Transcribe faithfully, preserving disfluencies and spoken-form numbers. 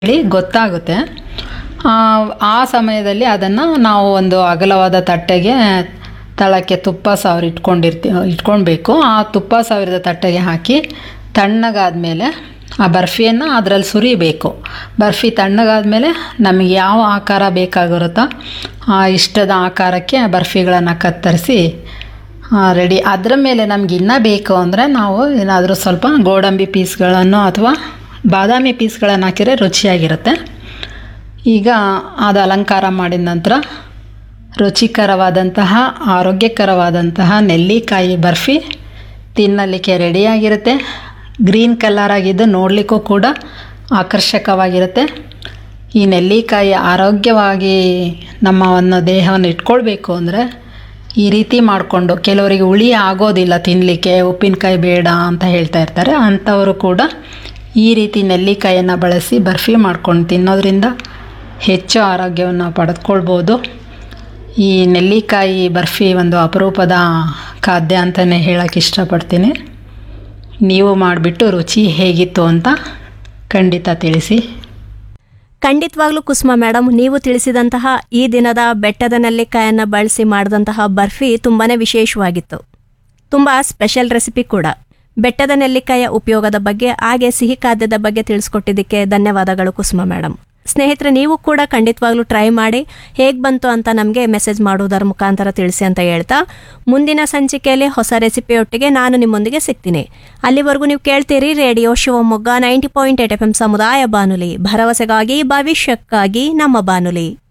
ಹೇಳಿ ಗೊತ್ತಾಗುತ್ತೆ. ಆ ಆ ಸಮಯದಲ್ಲಿ ಅದನ್ನು ನಾವು ಒಂದು ಅಗಲವಾದ ತಟ್ಟೆಗೆ ತಳಕ್ಕೆ ತುಪ್ಪ ಸಾವಿರ ಇಟ್ಕೊಂಡಿರ್ತೀವಿ ಇಟ್ಕೊಳ್ಬೇಕು. ಆ ತುಪ್ಪ ಸಾವಿರದ ತಟ್ಟೆಗೆ ಹಾಕಿ ತಣ್ಣಗಾದ್ಮೇಲೆ ಆ ಬರ್ಫಿಯನ್ನು ಅದರಲ್ಲಿ ಸುರಿಬೇಕು. ಬರ್ಫಿ ತಣ್ಣಗಾದ್ಮೇಲೆ ನಮಗೆ ಯಾವ ಆಕಾರ ಬೇಕಾಗಿರುತ್ತೋ ಆ ಇಷ್ಟದ ಆಕಾರಕ್ಕೆ ಬರ್ಫಿಗಳನ್ನು ಕತ್ತರಿಸಿ ರೆಡಿ. ಅದರ ಮೇಲೆ ನಮ್ಗೆ ಇನ್ನೂ ಬೇಕು ಅಂದರೆ ನಾವು ಏನಾದರೂ ಸ್ವಲ್ಪ ಗೋಡಂಬಿ ಪೀಸ್ಗಳನ್ನು ಅಥವಾ ಬಾದಾಮಿ ಪೀಸ್ಗಳನ್ನು ಹಾಕಿದರೆ ರುಚಿಯಾಗಿರುತ್ತೆ. ಈಗ ಅದು ಅಲಂಕಾರ ಮಾಡಿದ ನಂತರ ರುಚಿಕರವಾದಂತಹ ಆರೋಗ್ಯಕರವಾದಂತಹ ನೆಲ್ಲಿಕಾಯಿ ಬರ್ಫಿ ತಿನ್ನಲಿಕ್ಕೆ ರೆಡಿಯಾಗಿರುತ್ತೆ. ಗ್ರೀನ್ ಕಲರ್ ಆಗಿದ್ದು ನೋಡಲಿಕ್ಕೂ ಕೂಡ ಆಕರ್ಷಕವಾಗಿರುತ್ತೆ. ಈ ನೆಲ್ಲಿಕಾಯಿ ಆರೋಗ್ಯವಾಗಿ ನಮ್ಮವನ್ನು ದೇಹವನ್ನು ಇಟ್ಕೊಳ್ಬೇಕು ಅಂದರೆ ಈ ರೀತಿ ಮಾಡಿಕೊಂಡು, ಕೆಲವರಿಗೆ ಹುಳಿ ಆಗೋದಿಲ್ಲ ತಿನ್ನಲಿಕ್ಕೆ, ಉಪ್ಪಿನಕಾಯಿ ಬೇಡ ಅಂತ ಹೇಳ್ತಾ ಇರ್ತಾರೆ, ಅಂಥವರು ಕೂಡ ಈ ರೀತಿ ನೆಲ್ಲಿಕಾಯನ್ನು ಬಳಸಿ ಬರ್ಫಿ ಮಾಡ್ಕೊಂಡು ತಿನ್ನೋದ್ರಿಂದ ಹೆಚ್ಚು ಆರೋಗ್ಯವನ್ನು ಪಡೆದುಕೊಳ್ಬೋದು. ಈ ನೆಲ್ಲಿಕಾಯಿ ಬರ್ಫಿ ಒಂದು ಅಪರೂಪದ ಖಾದ್ಯ ಅಂತಲೇ ಹೇಳೋಕ್ಕೆ ಇಷ್ಟಪಡ್ತೀನಿ. ನೀವು ಮಾಡಿಬಿಟ್ಟು ರುಚಿ ಹೇಗಿತ್ತು ಅಂತ ಖಂಡಿತ ತಿಳಿಸಿ. ಖಂಡಿತವಾಗ್ಲೂ ಕುಸುಮ ಮೇಡಮ್, ನೀವು ತಿಳಿಸಿದಂತಹ ಈ ದಿನದ ಬೆಟ್ಟದ ನೆಲ್ಲಿಕಾಯನ್ನು ಬಳಸಿ ಮಾಡಿದಂತಹ ಬರ್ಫಿ ತುಂಬಾ ವಿಶೇಷವಾಗಿತ್ತು. ತುಂಬ ಸ್ಪೆಷಲ್ ರೆಸಿಪಿ ಕೂಡ. ಬೆಟ್ಟದ ನೆಲ್ಲಿಕಾಯಿಯ ಉಪಯೋಗದ ಬಗ್ಗೆ ಹಾಗೆ ಸಿಹಿ ಖಾದ್ಯದ ಬಗ್ಗೆ ತಿಳಿಸ್ಕೊಟ್ಟಿದ್ದಕ್ಕೆ ಧನ್ಯವಾದಗಳು ಕುಸುಮ ಮೇಡಮ್. ಸ್ನೇಹಿತರೆ, ನೀವು ಕೂಡ ಖಂಡಿತವಾಗ್ಲೂ ಟ್ರೈ ಮಾಡಿ ಹೇಗೆ ಬಂತು ಅಂತ ನಮಗೆ ಮೆಸೇಜ್ ಮಾಡುವುದರ ಮುಖಾಂತರ ತಿಳಿಸಿ ಅಂತ ಹೇಳ್ತಾ, ಮುಂದಿನ ಸಂಚಿಕೆಯಲ್ಲಿ ಹೊಸ ರೆಸಿಪಿಯೊಟ್ಟಿಗೆ ನಾನು ನಿಮ್ಮೊಂದಿಗೆ ಸಿಗ್ತೀನಿ. ಅಲ್ಲಿವರೆಗೂ ನೀವು ಕೇಳ್ತೀರಿ radio Shivamogga ninety point eight F M ಸಮುದಾಯ ಬಾನುಲಿ, ಭರವಸೆಗಾಗಿ ಭವಿಷ್ಯಕ್ಕಾಗಿ ನಮ್ಮ ಬಾನುಲಿ.